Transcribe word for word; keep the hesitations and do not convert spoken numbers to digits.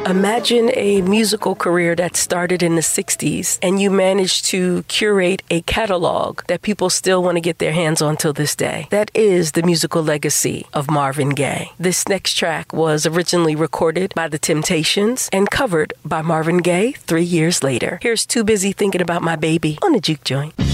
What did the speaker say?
Imagine a musical career that started in the sixties and you managed to curate a catalog that people still want to get their hands on till this day. That is the musical legacy of Marvin Gaye. This next track was originally recorded by The Temptations and covered by Marvin Gaye three years later. Here's Too Busy Thinking About My Baby on the Juke Joint.